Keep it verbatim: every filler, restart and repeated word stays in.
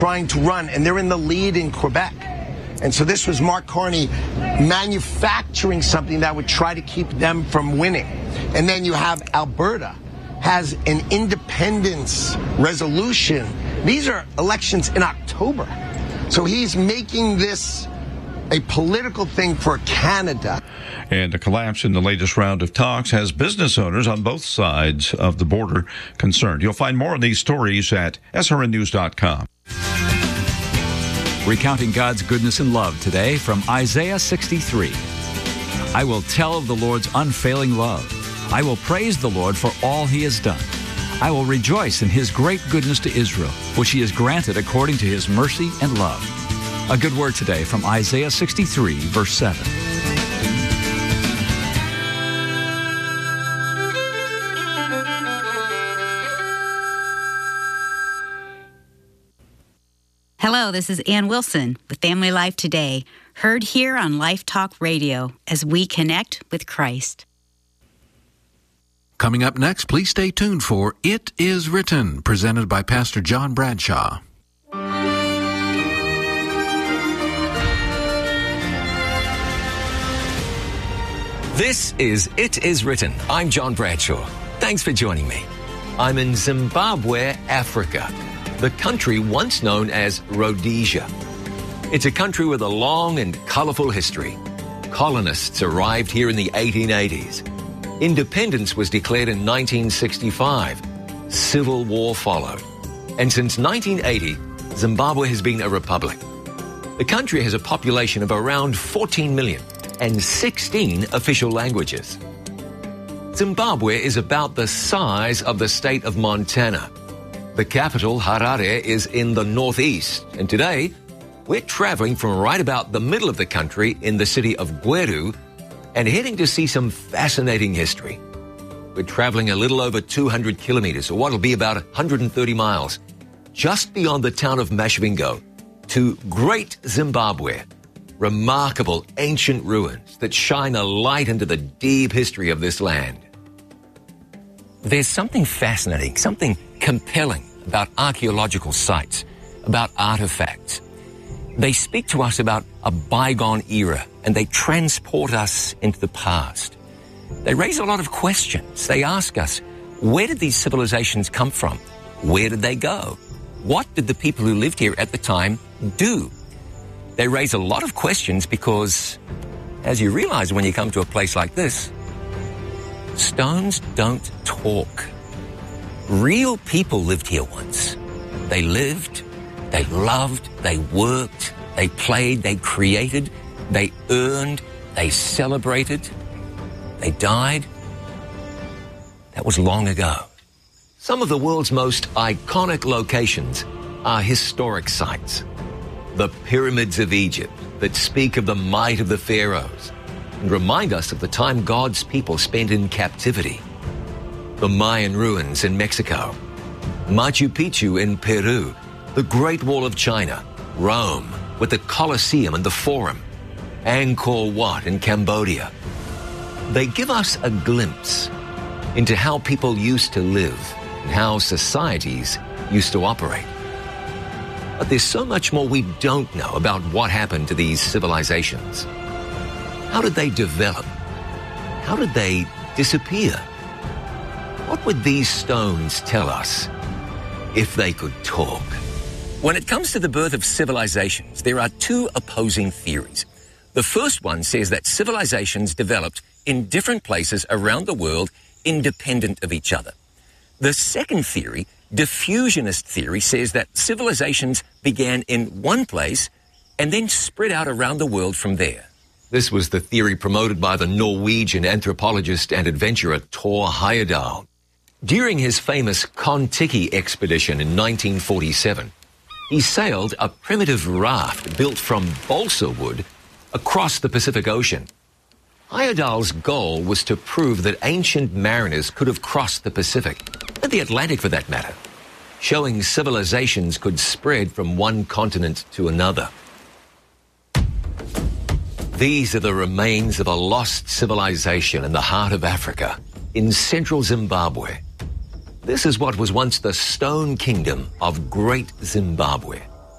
trying to run, and they're in the lead in Quebec. And so this was Mark Carney manufacturing something that would try to keep them from winning. And then you have Alberta has an independence resolution. These are elections in October. So he's making this a political thing for Canada. And a collapse in the latest round of talks has business owners on both sides of the border concerned. You'll find more of these stories at S R N news dot com. Recounting God's goodness and love today from Isaiah sixty-three. I will tell of the Lord's unfailing love. I will praise the Lord for all he has done. I will rejoice in his great goodness to Israel, which he has granted according to his mercy and love. A good word today from Isaiah sixty-three, verse seven. Hello, this is Ann Wilson with Family Life Today, heard here on Life Talk Radio as we connect with Christ. Coming up next, please stay tuned for It Is Written, presented by Pastor John Bradshaw. This is It Is Written. I'm John Bradshaw. Thanks for joining me. I'm in Zimbabwe, Africa, the country once known as Rhodesia. It's a country with a long and colorful history. Colonists arrived here in the eighteen eighties. Independence was declared in nineteen sixty-five. Civil war followed. And since nineteen eighty, Zimbabwe has been a republic. The country has a population of around fourteen million and sixteen official languages. Zimbabwe is about the size of the state of Montana. The capital, Harare, is in the northeast, and today we're traveling from right about the middle of the country in the city of Gweru and heading to see some fascinating history. We're traveling a little over two hundred kilometers, or what'll be about one hundred thirty miles, just beyond the town of Masvingo, to Great Zimbabwe, remarkable ancient ruins that shine a light into the deep history of this land. There's something fascinating, something compelling about archaeological sites, about artifacts. They speak to us about a bygone era, and they transport us into the past. They raise a lot of questions. They ask us, where did these civilizations come from? Where did they go? What did the people who lived here at the time do? They raise a lot of questions because, as you realize when you come to a place like this, stones don't talk. Real people lived here once. They lived, they loved, they worked, they played, they created, they earned, they celebrated, they died. That was long ago. Some of the world's most iconic locations are historic sites. The pyramids of Egypt that speak of the might of the pharaohs and remind us of the time God's people spent in captivity. The Mayan ruins in Mexico, Machu Picchu in Peru, the Great Wall of China, Rome with the Colosseum and the Forum, Angkor Wat in Cambodia. They give us a glimpse into how people used to live and how societies used to operate. But there's so much more we don't know about what happened to these civilizations. How did they develop? How did they disappear? What would these stones tell us if they could talk? When it comes to the birth of civilizations, there are two opposing theories. The first one says that civilizations developed in different places around the world independent of each other. The second theory, diffusionist theory, says that civilizations began in one place and then spread out around the world from there. This was the theory promoted by the Norwegian anthropologist and adventurer Thor Heyerdahl. During his famous Kon-Tiki expedition in nineteen forty-seven, he sailed a primitive raft built from balsa wood across the Pacific Ocean. Heyerdahl's goal was to prove that ancient mariners could have crossed the Pacific, and the Atlantic for that matter, showing civilizations could spread from one continent to another. These are the remains of a lost civilization in the heart of Africa, in central Zimbabwe. This is what was once the Stone Kingdom of Great Zimbabwe.